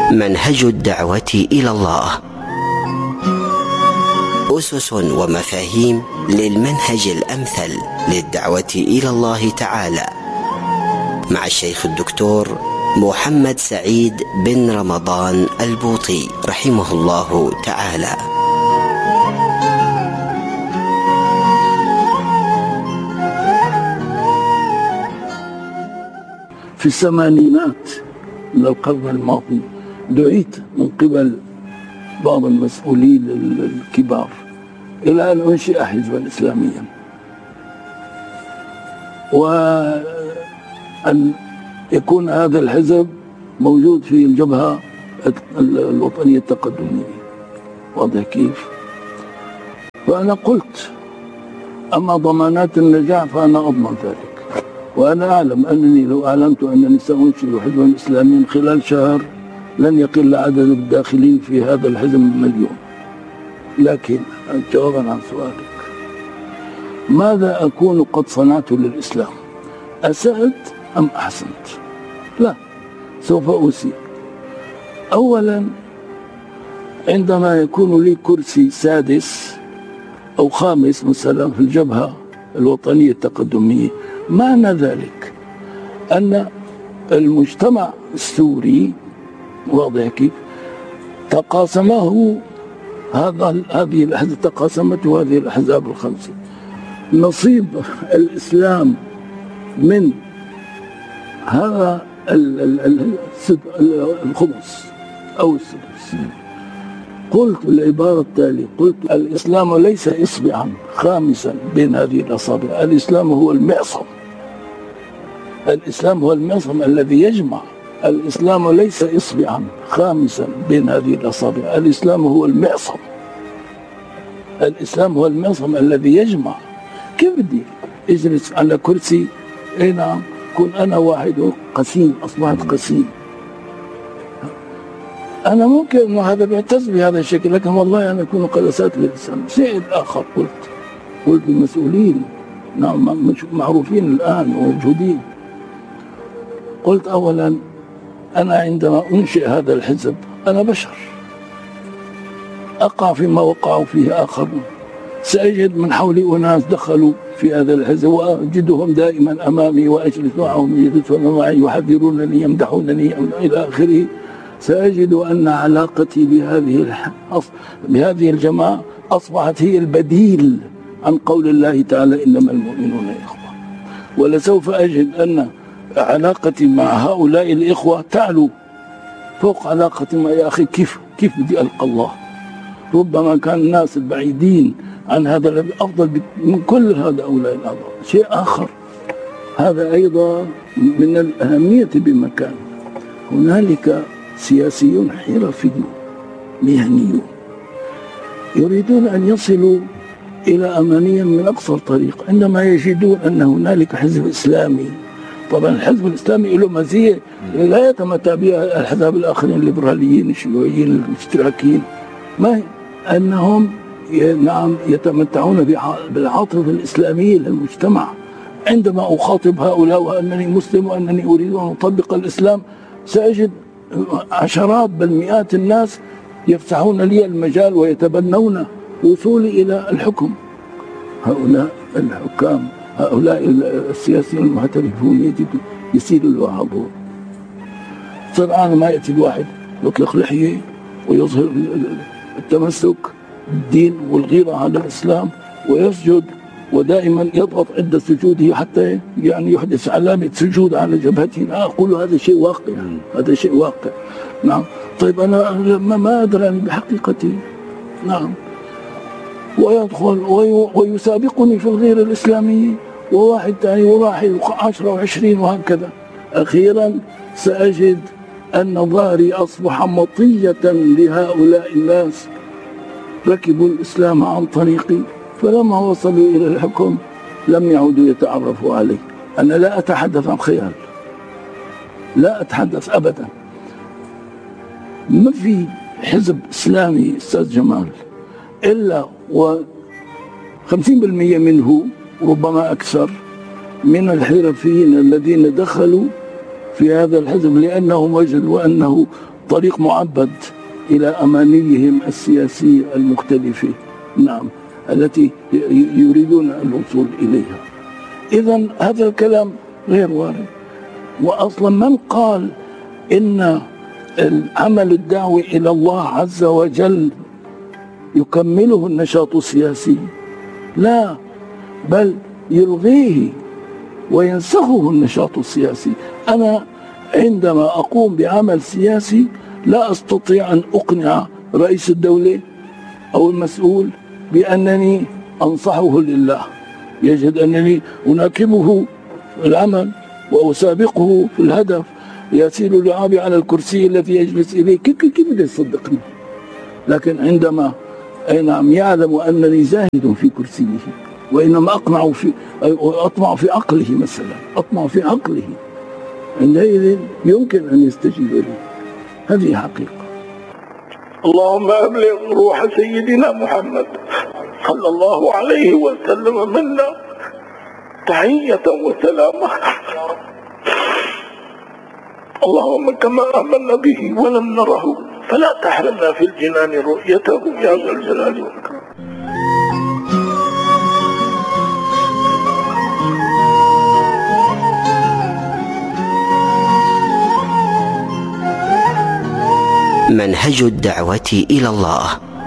منهج الدعوة إلى الله، أسس ومفاهيم للمنهج الأمثل للدعوة إلى الله تعالى، مع الشيخ الدكتور محمد سعيد بن رمضان البوطي رحمه الله تعالى. في الثمانينات من القرن الماضي دعيت من قبل بعض المسؤولين الكبار إلى أن أنشئ حزبا إسلاميا، وأن يكون هذا الحزب موجود في الجبهة الوطنية التقدمية. واضح كيف؟ فأنا قلت أما ضمانات النجاح فأنا أضمن ذلك، وأنا أعلم أنني لو أعلنت أنني سأنشئ حزبا إسلاميا خلال شهر لن يقل عدد الداخلين في هذا الحزب 1,000,000. لكن جوابا عن سؤالك، ماذا أكون قد صنعت للإسلام؟ أسأت أم أحسنت؟ لا، سوف أوصي. أولا، عندما يكون لي كرسي سادس أو خامس مثلا في الجبهة الوطنية التقدمية، معنى ذلك أن المجتمع السوري، واضح كيف، تقاسمه تقاسمته هذه الأحزاب الخمسة. نصيب الإسلام من هذا الخمس أو السدس. قلت بالعبارة التالية، قلت الإسلام ليس إصبعا خامسا بين هذه الأصابع، الإسلام هو المعصم. الإسلام هو المعصم الذي يجمع. الإسلام ليس إصبعا خامسا بين هذه الأصابع، الإسلام هو المعصم. الإسلام هو المعصم الذي يجمع. كيف بدي أجلس على كرسي؟ أي نعم، كن أنا واحد قسيم، أصبحت قسيم. أنا ممكن أنه هذا بيعتز بهذا الشكل، لكن والله أنا أكون قد أسأت للإسلام. شيء آخر قلت للمسؤولين، نعم معروفين الآن وموجودين، قلت أولا أنا عندما أنشئ هذا الحزب أنا بشر، أقع فيما وقعوا فيه آخرون. سأجد من حولي أناس دخلوا في هذا الحزب وأجدهم دائما أمامي وأجلس معهم، يجلسون معي يحذرونني يمدحونني إلى آخره. سأجد أن علاقتي بهذه الجماعة أصبحت هي البديل عن قول الله تعالى إنما المؤمنون إخوة. ولسوف أجد أن علاقتي مع هؤلاء الإخوة تعلو فوق علاقتي مع يا أخي كيف بدي ألقى الله. ربما كان الناس البعيدين عن هذا الذي أفضل من كل هؤلاء الأعضاء. شيء آخر، هذا أيضا من الأهمية بمكان، هنالك سياسيون حرفيون مهنيون يريدون أن يصلوا إلى أمانيا من أقصر طريق. عندما يجدون أن هنالك حزب إسلامي، طبعا الحزب الإسلامي له مزية لا يتمتع بها الأحزاب الآخرين الليبراليين الشيوعيين الاشتراكيين، ما هي أنهم نعم يتمتعون بالعاطفة الإسلامية للمجتمع. عندما أخاطب هؤلاء وأنني مسلم وأنني أريد أن أطبق الإسلام، سأجد عشرات بل مئات الناس يفتحون لي المجال ويتبنون وصولي إلى الحكم. هؤلاء الحكام، هؤلاء السياسيين المحترفون يسيروا الوعظون. طبعا ما يأتي الواحد يطلق لحية ويظهر التمسك بالدين والغيرة على الإسلام ويسجد، ودائما يضغط عند سجوده حتى يعني يحدث علامة سجود على جبهته. أقول هذا شيء واقع، هذا شيء واقع. نعم، طيب أنا ما أدري بحقيقتي. نعم، ويدخل ويسابقني في الغيرة الإسلامية، وواحد ثاني وواحد 10 و20 وهكذا. أخيرا سأجد أن ظهري أصبح مطية لهؤلاء الناس ركبوا الإسلام عن طريقي، فلما وصلوا إلى الحكم لم يعودوا يتعرفوا علي. أنا لا أتحدث عن خيال، لا أتحدث أبدا. ما في حزب إسلامي أستاذ جمال إلا و50% منه ربما أكثر من الحرفيين الذين دخلوا في هذا الحزب، لأنهم وجدوا أنه طريق معبد إلى أمانيهم السياسية المختلفة، نعم، التي يريدون الوصول إليها. إذن هذا الكلام غير وارد. وأصلا من قال إن العمل الدعوي إلى الله عز وجل يكمله النشاط السياسي؟ لا، بل يلغيه وينسخه النشاط السياسي. أنا عندما أقوم بعمل سياسي لا أستطيع أن أقنع رئيس الدولة أو المسؤول بأنني أنصحه لله. يجد أنني أناكبه في العمل وأسابقه في الهدف، يسيل لعابي على الكرسي الذي يجلس إليه، كيف يصدقني؟ لكن عندما يعلم أنني زاهد في كرسيه، وإنما أطمع في عقله مثلا، أطمع في عقله، عندئذ يمكن أن يستجيب لي. هذه حقيقة. اللهم أبلغ روح سيدنا محمد صلى الله عليه وسلم منا تحية وسلامة. اللهم كما آمنا به ولم نره فلا تحرمنا في الجنان رؤيته يا ذا الجلال والإكرام. منهج الدعوة إلى الله،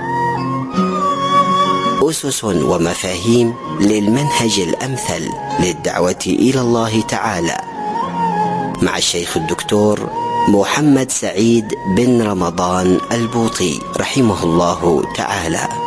أسس ومفاهيم للمنهج الأمثل للدعوة إلى الله تعالى، مع الشيخ الدكتور محمد سعيد بن رمضان البوطي رحمه الله تعالى.